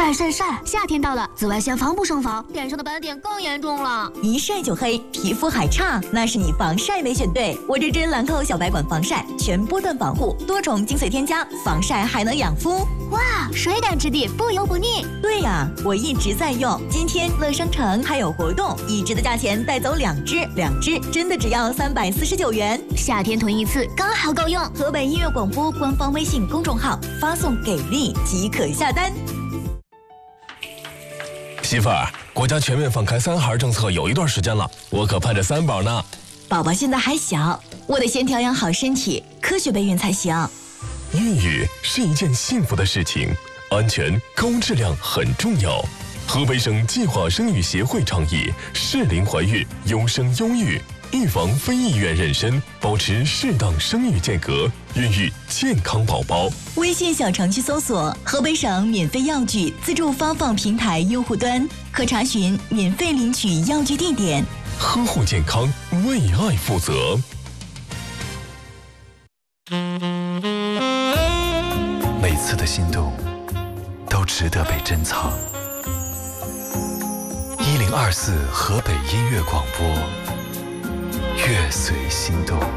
晒！夏天到了，紫外线防不胜防，脸上的斑点更严重了。 一晒就黑，皮肤还差，那是你防晒没选对。我这支兰蔻小白管防晒，全波段防护，多重精髓添加，防晒还能养肤。 哇，水感质地，不油不腻。 对呀，我一直在用。今天乐商城还有活动，一支的价钱带走2支，2支真的只要349元。 夏天囤一次刚好够用。 河北音乐广播官方微信公众号发送给力即可下单。 媳妇儿，国家全面放开3孩政策有一段时间了，我可盼着3宝呢。 宝宝现在还小，我得先调养好身体，科学备孕才行。 孕育是一件幸福的事情，安全高质量很重要。河北省计划生育协会倡议适龄怀孕，优生优育，预防非意愿妊娠，保持适当生育间隔，孕育健康宝宝。 微信小程序搜索河北省免费药具自助发放平台用户端，可查询免费领取药具地点。 呵护健康，为爱负责。 每次的心动都值得被珍藏。1024河北音乐广播，乐随心动。